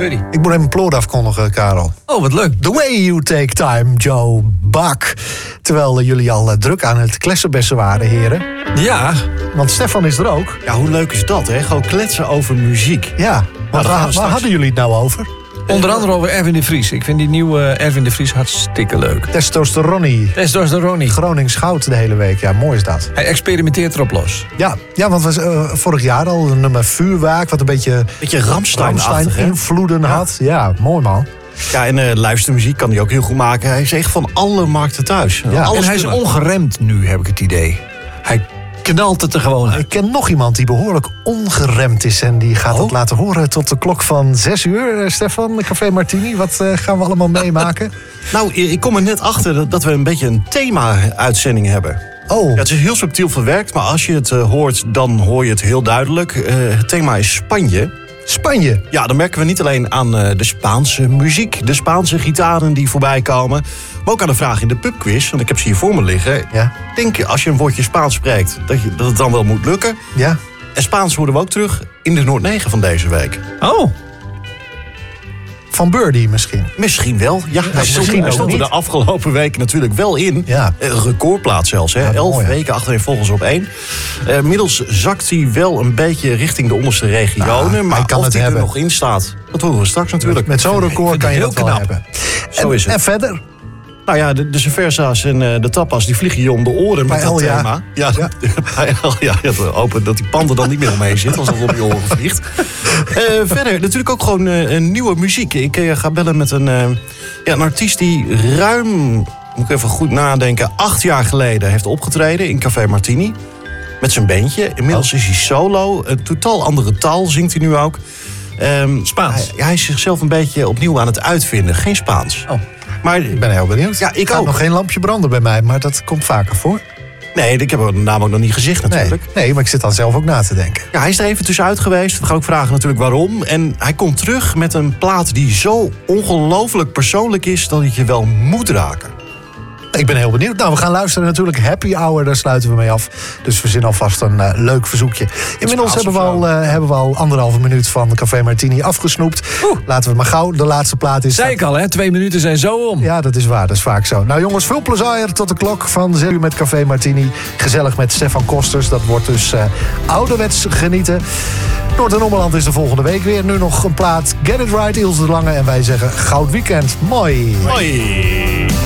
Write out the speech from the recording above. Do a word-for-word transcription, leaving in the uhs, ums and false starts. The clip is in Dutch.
Buddy. Ik moet even een ploot afkondigen, Karel. Oh, wat leuk. The Way You Take Time, Joe Buck. Terwijl uh, jullie al uh, druk aan het klessenbessen waren, heren. Ja. Want Stefan is er ook. Ja, hoe leuk is dat, hè? Gewoon kletsen over muziek. Ja, want nou, waar, waar hadden jullie het nou over? Onder andere over Erwin de Vries. Ik vind die nieuwe Erwin de Vries hartstikke leuk. Testosteronie. Testosteronie. Gronings goud de hele week. Ja, mooi is dat. Hij experimenteert erop los. Ja, ja want we uh, vorig jaar al een nummer Vuurwaak... wat een beetje, beetje Rammstein-achtig, hè? invloeden ja. had. Ja, mooi man. Ja, en uh, luistermuziek kan hij ook heel goed maken. Hij is echt van alle markten thuis. Ja. Alles en hij is kunnen. ongeremd nu, heb ik het idee. Hij knalt het er gewoon uit. Ik ken nog iemand die behoorlijk ongeremd is... en die gaat oh? het laten horen tot de klok van zes uur. Uh, Stefan, Café Martini, wat uh, gaan we allemaal meemaken? Nou, ik kom er net achter dat we een beetje een thema-uitzending hebben. Oh. Ja, het is heel subtiel verwerkt, maar als je het uh, hoort, dan hoor je het heel duidelijk. Uh, het thema is Spanje. Spanje. Ja, dan merken we niet alleen aan uh, de Spaanse muziek, de Spaanse gitaren die voorbij komen, maar ook aan de vraag in de pubquiz, want ik heb ze hier voor me liggen. Ja. Denk je, als je een woordje Spaans spreekt, dat, je, dat het dan wel moet lukken? Ja. En Spaans horen we ook terug in de Noord negen van deze week. Oh. Van Birdie misschien. Misschien wel, ja. Hij misschien stond, hij ook stond er niet. de afgelopen weken natuurlijk wel in. Ja. Een recordplaats zelfs, hè. Ja, Elf mooi, hè. weken achtereenvolgens op één. Uh, inmiddels zakt hij wel een beetje richting de onderste regionen. Ja, maar hij kan of het hij hebben. er nog in staat, dat horen we straks natuurlijk. Met zo'n record vind kan het je heel dat wel knap. hebben. Zo en, is het. En verder? Nou ja, de, de cerveza's en uh, de tapas die vliegen je om de oren Bij met dat Elja. thema. Ja, Ja. bij Elja. Ja, hopen dat die panden dan niet meer omheen zit als dat op je oren vliegt. Uh, verder, natuurlijk ook gewoon uh, een nieuwe muziek. Ik uh, ga bellen met een, uh, ja, een artiest die ruim, moet ik even goed nadenken, acht jaar geleden heeft opgetreden in Café Martini. Met zijn bandje. Inmiddels is hij solo. Een totaal andere taal zingt hij nu ook. Um, Spaans. Hij, hij is zichzelf een beetje opnieuw aan het uitvinden. Geen Spaans. Oh. Maar Ik ben heel benieuwd. Ja, ik Gaat ook. nog geen lampje branden bij mij, maar dat komt vaker voor. Nee, ik heb hem namelijk nog niet gezegd Nee, natuurlijk. nee, maar ik zit dan zelf ook na te denken. Ja, hij is er even tussenuit geweest. We gaan ook vragen natuurlijk waarom. En hij komt terug met een plaat die zo ongelooflijk persoonlijk is dat het je wel moet raken. Ik ben heel benieuwd. Nou, we gaan luisteren natuurlijk Happy Hour, daar sluiten we mee af. Dus we zien alvast een uh, leuk verzoekje. Inmiddels Spaans hebben we, al, uh, hebben we al anderhalve minuut van Café Martini afgesnoept. Oeh. Laten we maar gauw, de laatste plaat is... Zei ik al, hè? Twee minuten zijn zo om. Ja, dat is waar, dat is vaak zo. Nou jongens, veel plezier tot de klok van zes uur met Café Martini. Gezellig met Stefan Kosters, dat wordt dus uh, ouderwets genieten. Noord- en Ommeland is de volgende week weer. Nu nog een plaat, Get It Right, Ilse de Lange. En wij zeggen goud weekend. Mooi. Hoi.